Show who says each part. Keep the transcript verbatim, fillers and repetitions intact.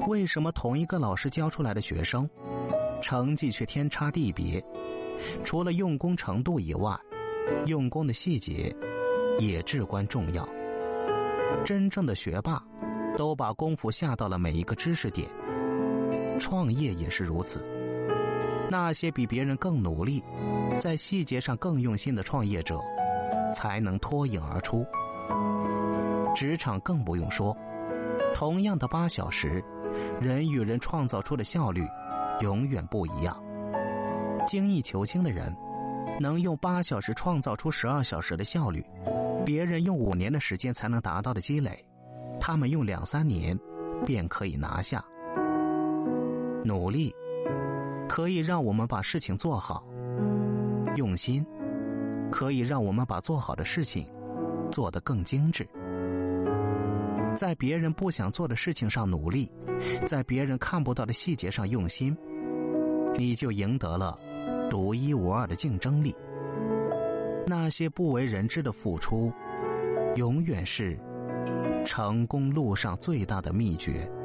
Speaker 1: 为什么同一个老师教出来的学生，成绩却天差地别？除了用功程度以外，用功的细节也至关重要。真正的学霸都把功夫下到了每一个知识点，创业也是如此。那些比别人更努力，在细节上更用心的创业者，才能脱颖而出。职场更不用说，同样的八小时，人与人创造出的效率永远不一样。精益求精的人能用八小时创造出十二小时的效率，别人用五年的时间才能达到的积累，他们用两三年便可以拿下。努力可以让我们把事情做好，用心可以让我们把做好的事情做得更精致。在别人不想做的事情上努力，在别人看不到的细节上用心，你就赢得了独一无二的竞争力。那些不为人知的付出，永远是成功路上最大的秘诀。